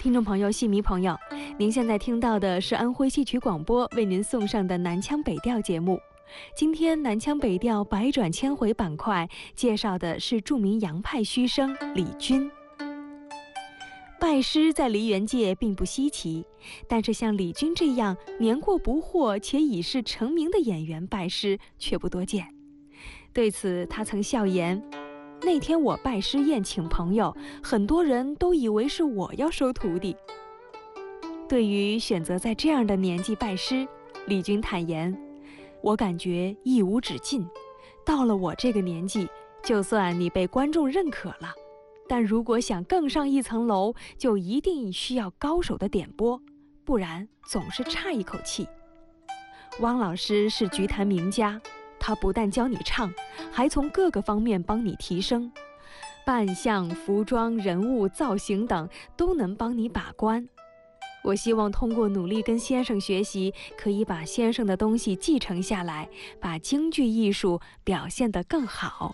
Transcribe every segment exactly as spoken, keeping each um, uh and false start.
听众朋友、戏迷朋友，您现在听到的是安徽戏曲广播为您送上的南腔北调节目。今天南腔北调百转千回板块介绍的是著名杨派须生李军。拜师在梨园界并不稀奇，但是像李军这样年过不惑且已是成名的演员拜师却不多见。对此，他曾笑言：那天我拜师宴请朋友，很多人都以为是我要收徒弟。对于选择在这样的年纪拜师，李军坦言：我感觉一无止境，到了我这个年纪，就算你被观众认可了，但如果想更上一层楼，就一定需要高手的点拨，不然总是差一口气。汪老师是菊坛名家，他不但教你唱，还从各个方面帮你提升，扮相、服装、人物、造型等都能帮你把关。我希望通过努力跟先生学习，可以把先生的东西继承下来，把京剧艺术表现得更好。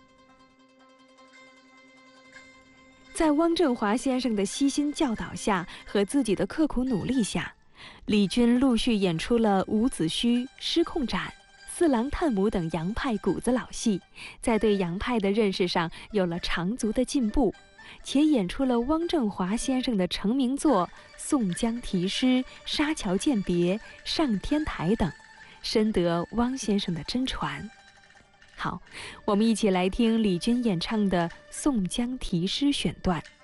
在汪振华先生的悉心教导下和自己的刻苦努力下，李军陆续演出了伍子胥、失控斩、四郎探母等杨派骨子老戏，在对杨派的认识上有了长足的进步，且演出了汪振华先生的成名作《宋江题诗》《沙桥饯别》《上天台》等，深得汪先生的真传。好，我们一起来听李军演唱的《宋江题诗》选段。